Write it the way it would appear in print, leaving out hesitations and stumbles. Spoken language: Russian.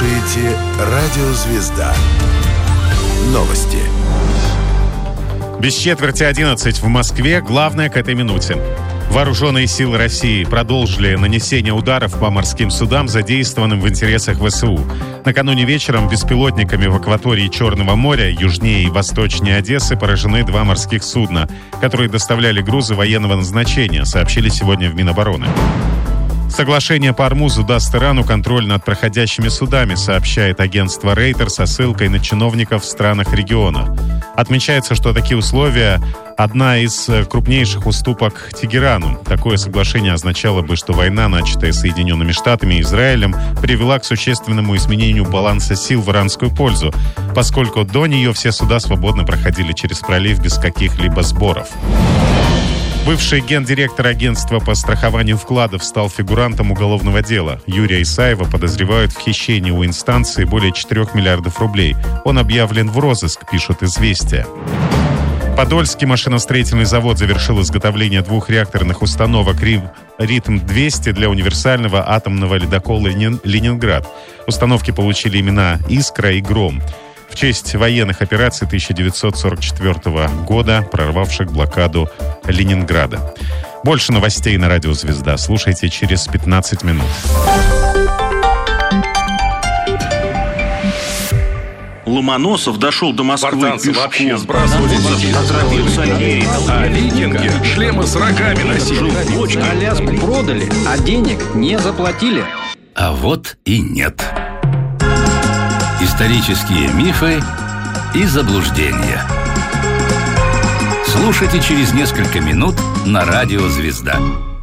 слушаете «Радио Звезда». Новости. Без четверти 11 в Москве. Главное к этой минуте. Вооруженные силы России продолжили нанесение ударов по морским судам, задействованным в интересах ВСУ. Накануне вечером беспилотниками в акватории Черного моря, южнее и восточнее Одессы, поражены 2 морских судна, которые доставляли грузы военного назначения, сообщили сегодня в Минобороны. Соглашение по Ормузу даст Ирану контроль над проходящими судами, сообщает агентство Рейтер со ссылкой на чиновников в странах региона. Отмечается, что такие условия – одна из крупнейших уступок Тегерану. Такое соглашение означало бы, что война, начатая Соединенными Штатами и Израилем, привела к существенному изменению баланса сил в иранскую пользу, поскольку до нее все суда свободно проходили через пролив без каких-либо сборов. Бывший гендиректор агентства по страхованию вкладов стал фигурантом уголовного дела. Юрия Исаева подозревают в хищении у инстанции более 4 миллиардов рублей. Он объявлен в розыск, пишут «Известия». Подольский машиностроительный завод завершил изготовление 2 реакторных установок «Ритм-200» для универсального атомного ледокола «Ленинград». Установки получили имена «Искра» и «Гром» в честь военных операций 1944 года, прорвавших блокаду Ленинграда. Больше новостей на «Радио Звезда» слушайте через 15 минут. Ломоносов дошел до Москвы пешком. Вообще сбрасывали А викинги шлемы с рогами носили. Аляску продали, а денег не заплатили. А вот и нет. Исторические мифы и заблуждения. Слушайте через несколько минут на «Радио Звезда».